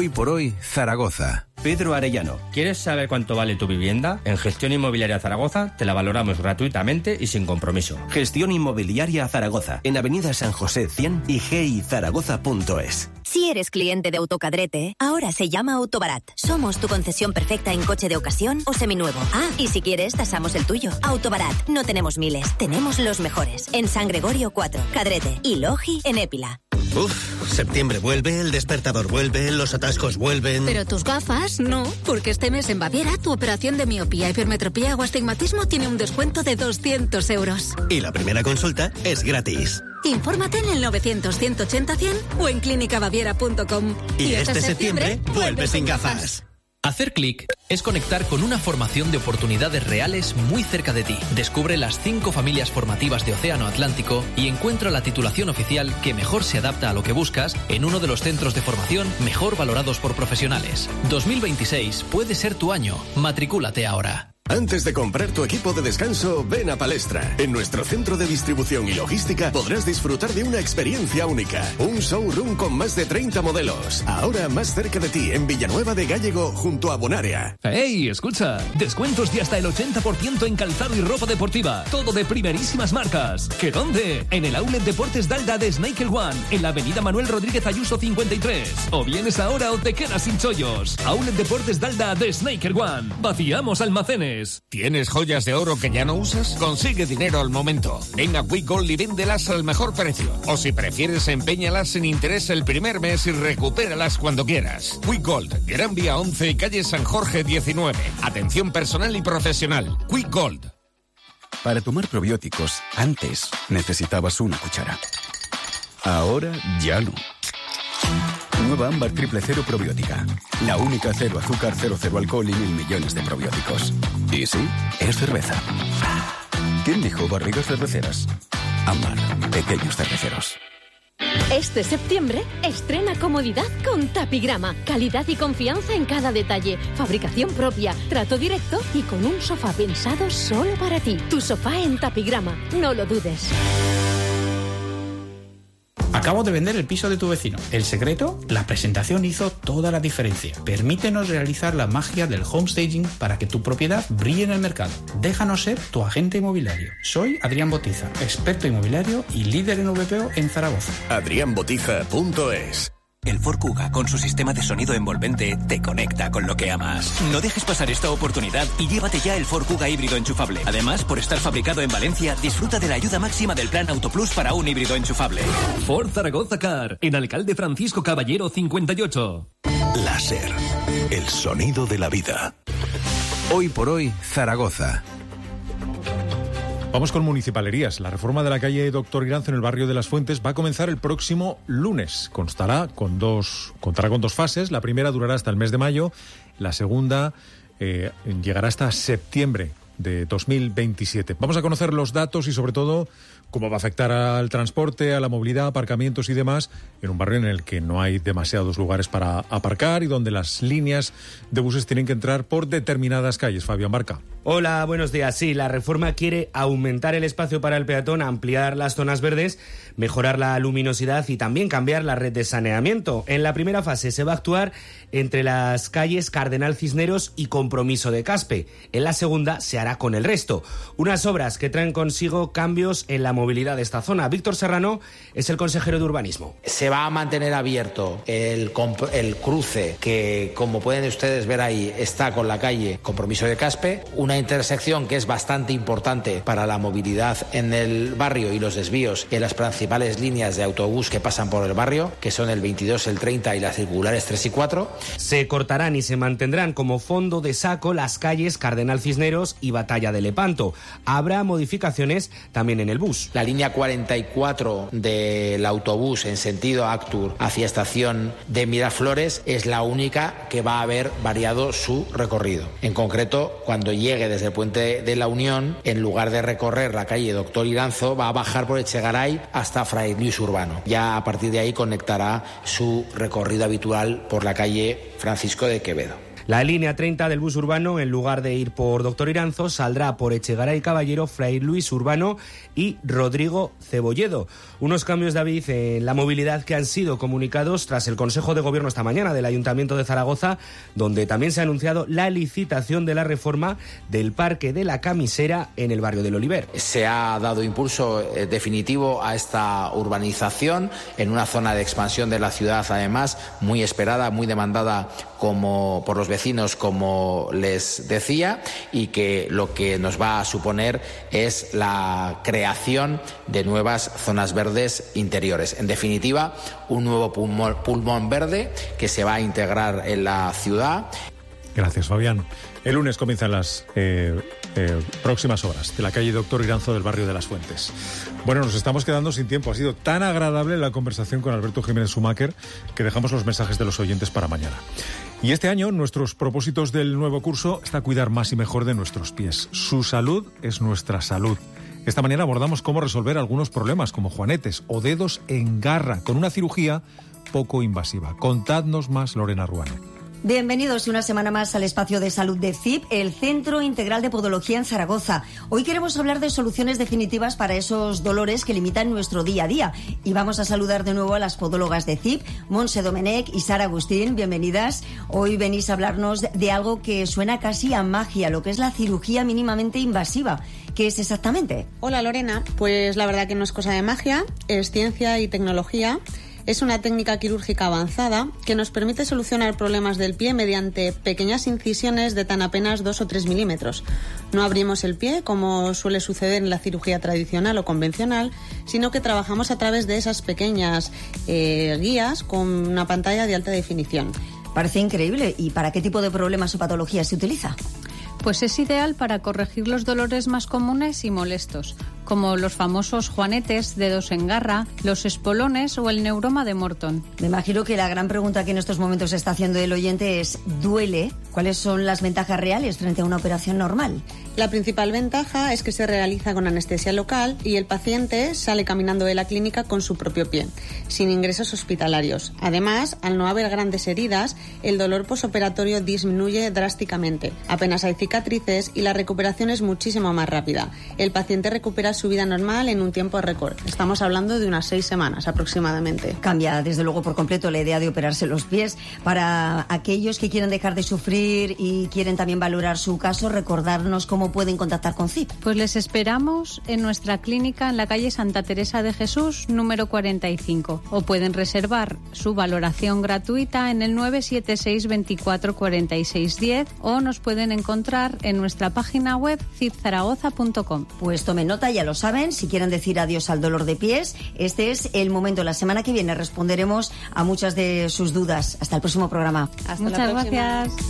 Hoy por hoy, Zaragoza. Pedro Arellano, ¿quieres saber cuánto vale tu vivienda? En Gestión Inmobiliaria Zaragoza te la valoramos gratuitamente y sin compromiso. Gestión Inmobiliaria Zaragoza, en Avenida San José 100 y gizaragoza.es. Si eres cliente de Autocadrete, ahora se llama Autobarat. Somos tu concesión perfecta en coche de ocasión o seminuevo. Ah, y si quieres, tasamos el tuyo. Autobarat, no tenemos miles, tenemos los mejores. En San Gregorio 4, Cadrete y Logi en Épila. Septiembre vuelve, el despertador vuelve, los atascos vuelven... Pero tus gafas, no, porque este mes en Baviera tu operación de miopía, hipermetropía o astigmatismo tiene un descuento de 200 euros. Y la primera consulta es gratis. Infórmate en el 900-180-100 o en clínicabaviera.com. Y este septiembre vuelve sin gafas. Hacer clic es conectar con una formación de oportunidades reales muy cerca de ti. Descubre las 5 familias formativas de Océano Atlántico y encuentra la titulación oficial que mejor se adapta a lo que buscas en uno de los centros de formación mejor valorados por profesionales. 2026 puede ser tu año. Matricúlate ahora. Antes de comprar tu equipo de descanso, ven a Palestra. En nuestro centro de distribución y logística podrás disfrutar de una experiencia única. Un showroom con más de 30 modelos. Ahora más cerca de ti, en Villanueva de Gállego, junto a Bonaria. ¡Ey, escucha! Descuentos de hasta el 80% en calzado y ropa deportiva. Todo de primerísimas marcas. ¿Qué dónde? En el Outlet Deportes Dalda de Snake One, en la avenida Manuel Rodríguez Ayuso 53. O vienes ahora o te quedas sin chollos. Outlet Deportes Dalda de Snake One. Vaciamos almacenes. ¿Tienes joyas de oro que ya no usas? Consigue dinero al momento. Ven a Quickgold y véndelas al mejor precio. O si prefieres, empeñalas sin interés el primer mes y recupéralas cuando quieras. Quickgold, Gran Vía 11 y calle San Jorge 19. Atención personal y profesional. Quickgold. Para tomar probióticos, antes necesitabas una cuchara. Ahora ya no. Nueva Ámbar Triple Cero Probiótica. La única cero azúcar, cero alcohol y 1.000 millones de probióticos. Y sí, es cerveza. ¿Quién dijo barrigas cerveceras? Ámbar, pequeños cerveceros. Este septiembre, estrena comodidad con Tapigrama. Calidad y confianza en cada detalle. Fabricación propia, trato directo y con un sofá pensado solo para ti. Tu sofá en Tapigrama, no lo dudes. Acabo de vender el piso de tu vecino. El secreto, la presentación hizo toda la diferencia. Permítenos realizar la magia del homestaging para que tu propiedad brille en el mercado. Déjanos ser tu agente inmobiliario. Soy Adrián Botiza, experto inmobiliario y líder en VPO en Zaragoza. adrianbotiza.es. El Ford Kuga, con su sistema de sonido envolvente, te conecta con lo que amas. No dejes pasar esta oportunidad y llévate ya el Ford Kuga híbrido enchufable. Además, por estar fabricado en Valencia, disfruta de la ayuda máxima del Plan Autoplus para un híbrido enchufable. Ford Zaragoza Car, en Alcalde Francisco Caballero 58. Láser, el sonido de la vida. Hoy por hoy, Zaragoza. Vamos con municipalerías. La reforma de la calle Doctor Iranzo en el barrio de Las Fuentes va a comenzar el próximo lunes. Contará con dos fases. La primera durará hasta el mes de mayo. La segunda llegará hasta septiembre de 2027. Vamos a conocer los datos y sobre todo cómo va a afectar al transporte, a la movilidad, aparcamientos y demás, en un barrio en el que no hay demasiados lugares para aparcar y donde las líneas de buses tienen que entrar por determinadas calles. Fabián Barca. Hola, buenos días. Sí, la reforma quiere aumentar el espacio para el peatón, ampliar las zonas verdes, mejorar la luminosidad y también cambiar la red de saneamiento. En la primera fase se va a actuar entre las calles Cardenal Cisneros y Compromiso de Caspe. En la segunda se hará con el resto. Unas obras que traen consigo cambios en la movilidad de esta zona. Víctor Serrano es el consejero de Urbanismo. Se va a mantener abierto el cruce que, como pueden ustedes ver ahí, está con la calle Compromiso de Caspe, una intersección que es bastante importante para la movilidad en el barrio y los desvíos en las principales líneas de autobús que pasan por el barrio, que son el 22, el 30 y las circulares 3 y 4. Se cortarán y se mantendrán como fondo de saco las calles Cardenal Cisneros y Batalla de Lepanto. Habrá modificaciones también en el bus. La línea 44 del autobús en sentido Actur hacia estación de Miraflores es la única que va a haber variado su recorrido. En concreto, cuando llegue desde el puente de la Unión, en lugar de recorrer la calle Doctor Iranzo, va a bajar por Echegaray hasta Fray Luis Urbano. Ya a partir de ahí conectará su recorrido habitual por la calle Francisco de Quevedo. La línea 30 del bus urbano, en lugar de ir por Doctor Iranzo, saldrá por Echegaray Caballero, Fray Luis Urbano y Rodrigo Cebolledo. Unos cambios, David, en la movilidad que han sido comunicados tras el Consejo de Gobierno esta mañana del Ayuntamiento de Zaragoza, donde también se ha anunciado la licitación de la reforma del Parque de la Camisera en el barrio del Oliver. Se ha dado impulso definitivo a esta urbanización en una zona de expansión de la ciudad, además muy esperada, muy demandada como por los vecinos, como les decía, y que lo que nos va a suponer es la creación de nuevas zonas verdes interiores. En definitiva, un nuevo pulmón verde que se va a integrar en la ciudad. Gracias, Fabián. El lunes comienzan las próximas horas de la calle Doctor Iranzo del barrio de Las Fuentes. Bueno, nos estamos quedando sin tiempo. Ha sido tan agradable la conversación con Alberto Jiménez Schumacher que dejamos los mensajes de los oyentes para mañana. Y este año, nuestros propósitos del nuevo curso está cuidar más y mejor de nuestros pies. Su salud es nuestra salud. Esta mañana abordamos cómo resolver algunos problemas como juanetes o dedos en garra con una cirugía poco invasiva. Contadnos más, Lorena Ruano. Bienvenidos una semana más al espacio de salud de CIP, el Centro Integral de Podología en Zaragoza. Hoy queremos hablar de soluciones definitivas para esos dolores que limitan nuestro día a día. Y vamos a saludar de nuevo a las podólogas de CIP, Montse Domenech y Sara Agustín. Bienvenidas. Hoy venís a hablarnos de algo que suena casi a magia, lo que es la cirugía mínimamente invasiva. ¿Qué es exactamente? Hola Lorena, pues la verdad que no es cosa de magia, es ciencia y tecnología. Es una técnica quirúrgica avanzada que nos permite solucionar problemas del pie mediante pequeñas incisiones de tan apenas 2 o 3 milímetros. No abrimos el pie, como suele suceder en la cirugía tradicional o convencional, sino que trabajamos a través de esas pequeñas guías con una pantalla de alta definición. Parece increíble. ¿Y para qué tipo de problemas o patologías se utiliza? Pues es ideal para corregir los dolores más comunes y molestos, como los famosos juanetes, dedos en garra, los espolones o el neuroma de Morton. Me imagino que la gran pregunta que en estos momentos se está haciendo el oyente es ¿duele? ¿Cuáles son las ventajas reales frente a una operación normal? La principal ventaja es que se realiza con anestesia local y el paciente sale caminando de la clínica con su propio pie, sin ingresos hospitalarios. Además, al no haber grandes heridas, el dolor posoperatorio disminuye drásticamente. Apenas hay cicatrices y la recuperación es muchísimo más rápida. El paciente recupera su vida normal en un tiempo récord. Estamos hablando de unas 6 semanas aproximadamente. Cambia desde luego por completo la idea de operarse los pies. Para aquellos que quieren dejar de sufrir y quieren también valorar su caso, recordarnos cómo pueden contactar con CIP. Pues les esperamos en nuestra clínica en la calle Santa Teresa de Jesús, número 45. O pueden reservar su valoración gratuita en el 976 24 46 10 o nos pueden encontrar en nuestra página web cipzaragoza.com. Pues tomen nota, ya lo saben, si quieren decir adiós al dolor de pies, este es el momento. La semana que viene responderemos a muchas de sus dudas. Hasta el próximo programa. Hasta Muchas la próxima. gracias.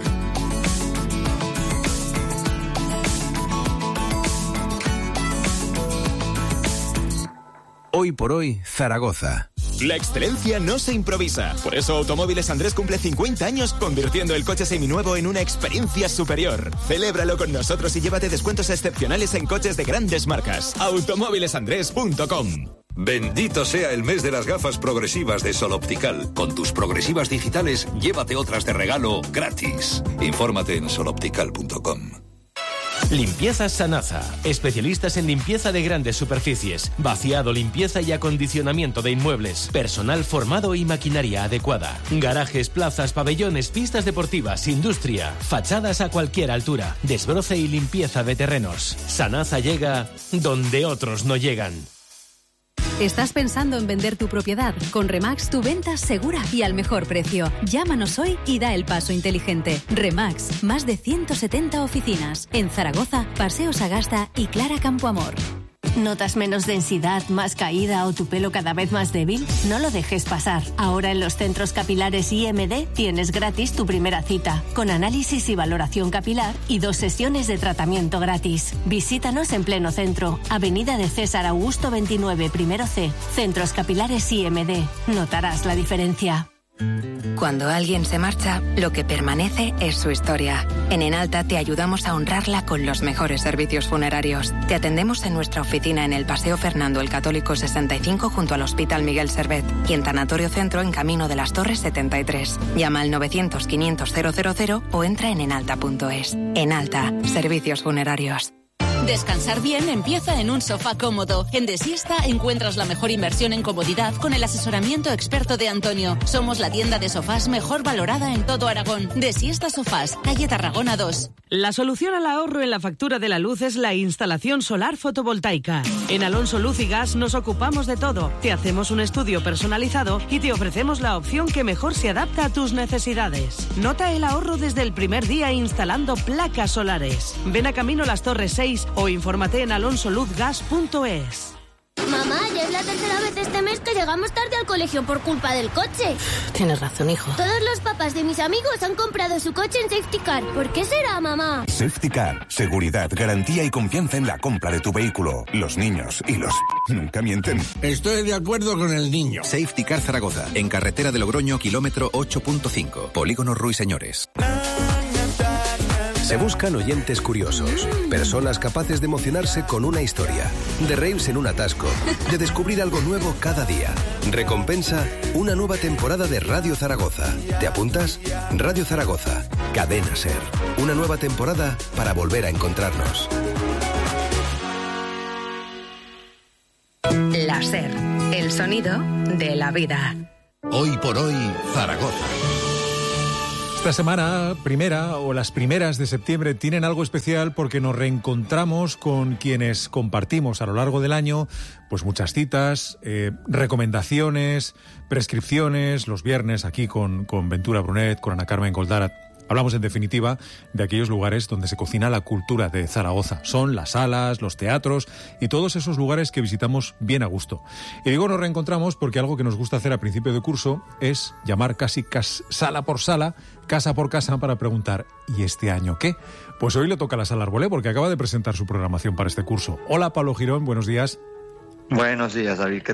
Hoy por hoy, Zaragoza. La excelencia no se improvisa. Por eso Automóviles Andrés cumple 50 años convirtiendo el coche seminuevo en una experiencia superior. Celébralo con nosotros y llévate descuentos excepcionales en coches de grandes marcas. Automóvilesandrés.com. Bendito sea el mes de las gafas progresivas de Sol Optical. Con tus progresivas digitales, llévate otras de regalo gratis. Infórmate en soloptical.com. Limpiezas Sanasa, especialistas en limpieza de grandes superficies, vaciado, limpieza y acondicionamiento de inmuebles, personal formado y maquinaria adecuada, garajes, plazas, pabellones, pistas deportivas, industria, fachadas a cualquier altura, desbroce y limpieza de terrenos. Sanasa llega donde otros no llegan. ¿Estás pensando en vender tu propiedad? Con Remax tu venta segura y al mejor precio. Llámanos hoy y da el paso inteligente. Remax, más de 170 oficinas. En Zaragoza, Paseo Sagasta y Clara Campoamor. ¿Notas menos densidad, más caída o tu pelo cada vez más débil? No lo dejes pasar. Ahora en los centros capilares IMD tienes gratis tu primera cita, con análisis y valoración capilar y 2 sesiones de tratamiento gratis. Visítanos en pleno centro, Avenida de César Augusto 29, primero C. Centros capilares IMD. Notarás la diferencia. Cuando alguien se marcha, lo que permanece es su historia. En Enalta te ayudamos a honrarla con los mejores servicios funerarios. Te atendemos en nuestra oficina en el Paseo Fernando el Católico 65 junto al Hospital Miguel Servet y en Tanatorio Centro en Camino de las Torres 73. Llama al 900-500-000 o entra en enalta.es. Enalta, servicios funerarios. Descansar bien empieza en un sofá cómodo. En Desiesta encuentras la mejor inversión en comodidad con el asesoramiento experto de Antonio. Somos la tienda de sofás mejor valorada en todo Aragón. Desiesta Sofás, calle Tarragona 2. La solución al ahorro en la factura de la luz es la instalación solar fotovoltaica. En Alonso Luz y Gas nos ocupamos de todo. Te hacemos un estudio personalizado y te ofrecemos la opción que mejor se adapta a tus necesidades. Nota el ahorro desde el primer día instalando placas solares. Ven a Camino Las Torres 6 o infórmate en alonsoluzgas.es. Mamá, ya es la tercera vez este mes que llegamos tarde al colegio por culpa del coche. Tienes razón, hijo. Todos los papás de mis amigos han comprado su coche en Safety Car. ¿Por qué será, mamá? Safety Car. Seguridad, garantía y confianza en la compra de tu vehículo. Los niños y los... nunca mienten. Estoy de acuerdo con el niño. Safety Car Zaragoza. En carretera de Logroño, kilómetro 8.5. Polígono Ruiseñores. Se buscan oyentes curiosos, personas capaces de emocionarse con una historia, de reírse en un atasco, de descubrir algo nuevo cada día. Recompensa, una nueva temporada de Radio Zaragoza. ¿Te apuntas? Radio Zaragoza, Cadena SER. Una nueva temporada para volver a encontrarnos. La SER, el sonido de la vida. Hoy por hoy, Zaragoza. Esta semana primera o las primeras de septiembre tienen algo especial porque nos reencontramos con quienes compartimos a lo largo del año pues muchas citas, recomendaciones, prescripciones, los viernes aquí con Ventura Brunet, con Ana Carmen Goldarat. Hablamos, en definitiva, de aquellos lugares donde se cocina la cultura de Zaragoza. Son las salas, los teatros y todos esos lugares que visitamos bien a gusto. Y digo nos reencontramos porque algo que nos gusta hacer a principio de curso es llamar casi sala por sala, casa por casa, para preguntar ¿y este año qué? Pues hoy le toca a la Sala Arbolé porque acaba de presentar su programación para este curso. Hola, Pablo Girón, buenos días. Buenos días, David.